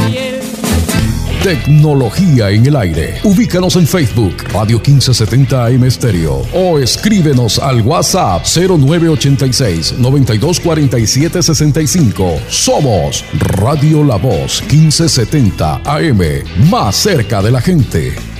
piel. Tecnología en el aire. Ubícanos en Facebook, Radio 1570 AM Estéreo. O escríbenos al WhatsApp 0986-924765. Somos Radio La Voz 1570 AM. Más cerca de la gente.